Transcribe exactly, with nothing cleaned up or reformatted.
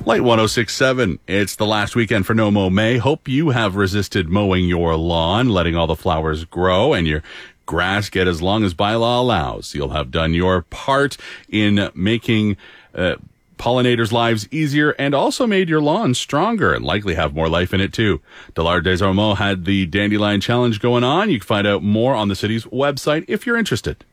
Light one oh six point seven. It's the last weekend for No Mow May. Hope you have resisted mowing your lawn, letting all the flowers grow, and your grass get as long as bylaw allows. You'll have done your part in making uh, pollinators' lives easier and also made your lawn stronger and likely have more life in it too. Dollard Des Ormeaux had the Dandelion Challenge going on. You can find out more on the city's website if you're interested.